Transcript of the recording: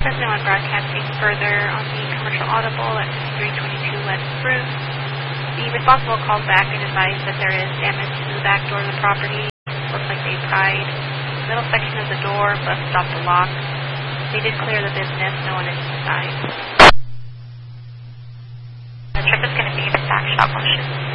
President broadcasting further on the commercial audible at 322 West Spruce. The responsible called back and advised that there is damage to the back door of the property. Looks like they pried the middle section of the door but stopped the lock. They did clear the business, no one is inside. The trip is going to be the back shop motion.